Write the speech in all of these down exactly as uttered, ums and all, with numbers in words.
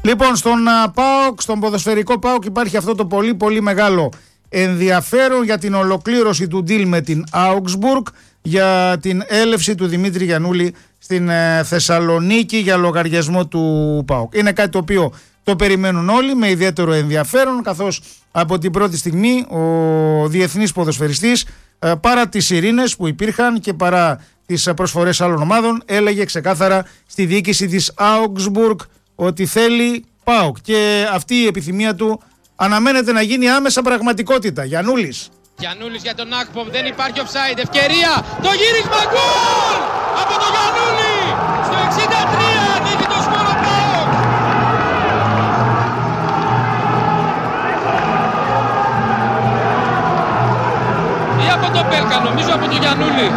Λοιπόν, στον uh, ΠΑΟΚ, στον ποδοσφαιρικό ΠΑΟΚ υπάρχει αυτό το πολύ πολύ μεγάλο ενδιαφέρον για την ολοκλήρωση του deal με την Augsburg, για την έλευση του Δημήτρη Γιαννούλη στην uh, Θεσσαλονίκη για λογαριασμό του ΠΑΟΚ. Είναι κάτι το οποίο το περιμένουν όλοι με ιδιαίτερο ενδιαφέρον, καθώς από την πρώτη στιγμή ο διεθνής ποδοσφαιριστής uh, παρά τις ειρήνες που υπήρχαν και παρά τις προσφορές άλλων ομάδων, έλεγε ξεκάθαρα στη διοίκηση της Augsburg ότι θέλει ΠΑΟΚ και αυτή η επιθυμία του αναμένεται να γίνει άμεσα πραγματικότητα. Γιαννούλης. Γιαννούλης για τον Ακπομ, δεν υπάρχει offside, ευκαιρία, το γύρισμα, γκολ από τον Γιαννούλη στο εξήντα τρία, ανοίγει το σκορ ΠΑΟΚ. Ή από τον Πέλκα, νομίζω από τον Γιαννούλη.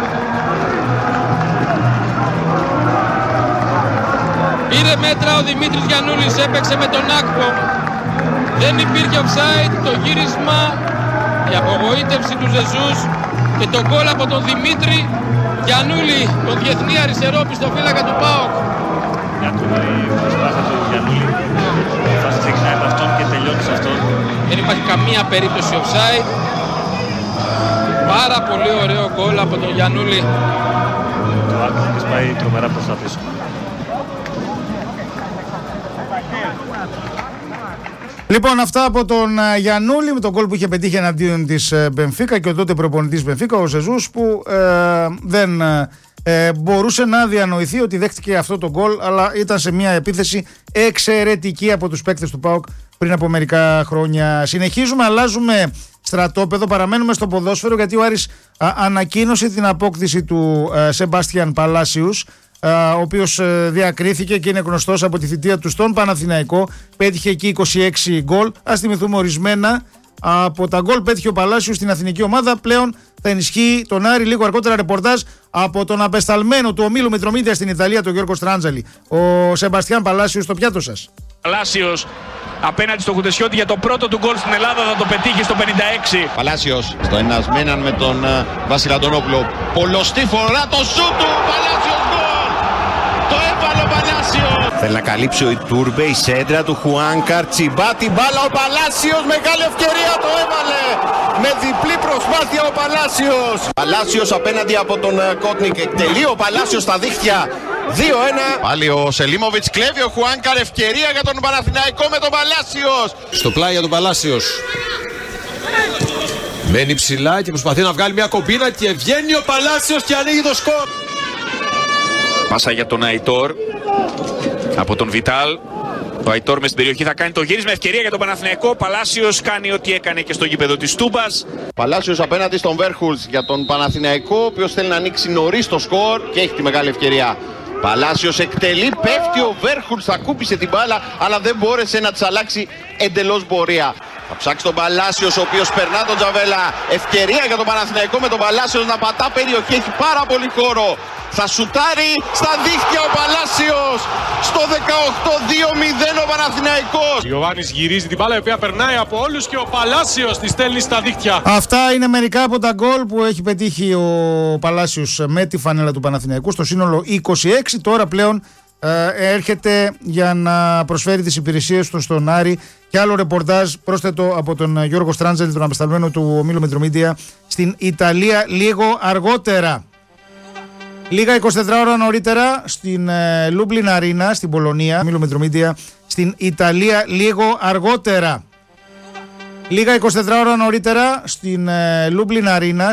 Πήρε μέτρα ο Δημήτρης Γιαννούλης, έπαιξε με τον Ακπομ. Δεν υπήρχε offside, το γύρισμα, η απογοήτευση του Ζεζούς και το γκολ από τον Δημήτρη Γιαννούλη, τον διεθνή αριστερόπιστο φύλακα του ΠΑΟΚ. Μια τρομερή προσπάθεια του Γιαννούλη. Θα ξεκινάει από αυτόν και τελειώνει σε αυτόν. Δεν υπάρχει καμία περίπτωση offside. Πάρα πολύ ωραίο γκολ από τον Γιαννούλη. Το Άκπομ και σπάει τρομερά προς τα πίσω. Λοιπόν, αυτά από τον Γιαννούλη με τον γκολ που είχε πετύχει εναντίον της Μπενφίκα και ο τότε προπονητής Μπενφίκα, ο Ζεζούς, που ε, δεν ε, μπορούσε να διανοηθεί ότι δέχτηκε αυτό το γκολ, αλλά ήταν σε μια επίθεση εξαιρετική από τους παίκτες του ΠΑΟΚ πριν από μερικά χρόνια. Συνεχίζουμε, αλλάζουμε στρατόπεδο, παραμένουμε στο ποδόσφαιρο, γιατί ο Άρης α, ανακοίνωσε την απόκτηση του Σεμπάστιαν Παλάσιους, ο οποίος διακρίθηκε και είναι γνωστός από τη θητεία του στον Παναθηναϊκό. Πέτυχε εκεί είκοσι έξι γκολ. Ας θυμηθούμε ορισμένα από τα γκολ πέτυχε ο Παλάσιους στην αθηνική ομάδα. Πλέον θα ενισχύει τον Άρη. Λίγο αργότερα ρεπορτάζ από τον απεσταλμένο του ομίλου Μητρομίδια στην Ιταλία, τον Γιώργο Στράντζαλη. Ο Σεμπαστιάν Παλάσιους, στο πιάτο σας. Παλάσιος απέναντι στο Χουντεσιώτη για το πρώτο του γκολ στην Ελλάδα, θα το πετύχει στο πενήντα έξι. Παλάσιος στο ένας με έναν με τον uh, Βασίλη Αντωνόπουλο. Πολλωστή φορά το σούτ του Παλάσιος, γκολ! Το έβαλε ο Παλάσιος. Θέλει να καλύψει ο Ιτούρμπε, η σέντρα του Χουάνκαρ, τσιμπά την μπάλα ο Παλάσιος, μεγάλη ευκαιρία, το έβαλε με διπλή προσπάθεια ο Παλάσιος. Παλάσιος απέναντι από τον Κότνικ, εκτελεί ο Παλάσιος στα δίχτυα. δύο ένα. Πάλι ο Σελίμοβιτς κλέβει, ο Χουάνκαρ, ευκαιρία για τον Παναθηναϊκό με τον Παλάσιος. Στο πλάι για τον Παλάσιος. Μένει ψηλά και προσπαθεί να βγάλει μια κομπίνα και βγαίνει ο Παλάσιος και ανοίγει το σκορ. Πάσα για τον Αϊτόρ από τον Βιτάλ. Ο Αϊτόρ μες στην περιοχή θα κάνει το γύρισμα, ευκαιρία για τον Παναθηναϊκό. Παλάσιος κάνει ό,τι έκανε και στο γήπεδο της Τούμπας. Παλάσιος απέναντι στον Βέρχουλς για τον Παναθηναϊκό, ο οποίος θέλει να ανοίξει νωρίς το σκορ και έχει τη μεγάλη ευκαιρία. Παλάσιος εκτελεί, πέφτει ο Βέρχουλς, θα κούπησε την μπάλα, αλλά δεν μπόρεσε να της αλλάξει εντελώς πορεία. Θα ψάξει τον Παλάσιος, ο οποίος περνά τον Τζαβέλα. Ευκαιρία για τον Παναθηναϊκό με τον Παλάσιος να πατά περιοχή, έχει πάρα πολύ χώρο. Θα σουτάρει στα δίχτυα ο Παλάσιος. Στο δεκαοκτώ δύο μηδέν ο Παναθηναϊκός. Ο Ιωάννης γυρίζει την μπάλα, η οποία περνάει από όλους και ο Παλάσιος τη στέλνει στα δίχτυα. Αυτά είναι μερικά από τα γκολ που έχει πετύχει ο Παλάσιος με τη φανέλα του Παναθηναϊκού. Στο σύνολο είκοσι έξι. Τώρα πλέον ε, έρχεται για να προσφέρει τις υπηρεσίες του στον Άρη. Και άλλο ρεπορτάζ πρόσθετο από τον Γιώργο Στράντζελ, τον απεσταλμένο του ομίλου Μητρομίδια στην Ιταλία, λίγο αργότερα. Λίγα είκοσι τέσσερις ώρα νωρίτερα στην ε, Λούμπλιν Αρίνα, στην Πολωνία, ομίλου Μητρομίδια, στην Ιταλία, λίγο αργότερα. Λίγα είκοσι τέσσερις ώρα νωρίτερα στην ε, Λούμπλιν Αρίνα.